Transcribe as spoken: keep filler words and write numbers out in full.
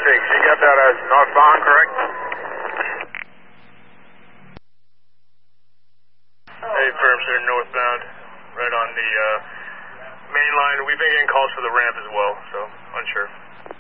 six, you got that as northbound, correct? Hey, firm, sir, northbound, right on the uh, main line. We've been getting calls for the ramp as well, so unsure.